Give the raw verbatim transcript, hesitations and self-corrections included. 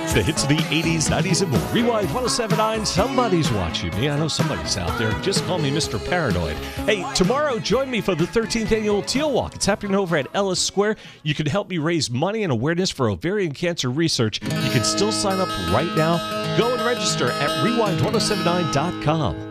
The hits of the eighties, nineties, and more. Rewind ten seventy-nine. Somebody's watching me. I know somebody's out there. Just call me Mister Paranoid. Hey, tomorrow, join me for the thirteenth Annual Teal Walk. It's happening over at Ellis Square. You can help me raise money and awareness for ovarian cancer research. You can still sign up right now. Go and register at rewind ten seventy-nine dot com.